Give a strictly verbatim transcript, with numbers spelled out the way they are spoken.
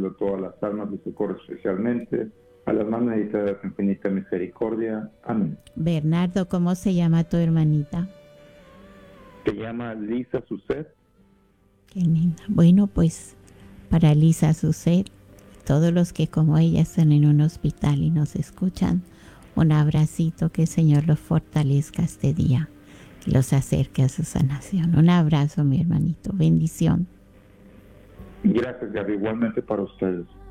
consuelo a todas las almas de socorro especialmente a las más necesitadas de infinita misericordia. Amén. Bernardo, ¿cómo se llama tu hermanita? Se llama Lisa Suset. Qué linda. Bueno, pues para Lisa Suset, todos los que como ella están en un hospital y nos escuchan, un abracito, que el Señor los fortalezca este día, que los acerque a su sanación. Un abrazo, mi hermanito. Bendición. Gracias, Gaby. Igualmente para ustedes.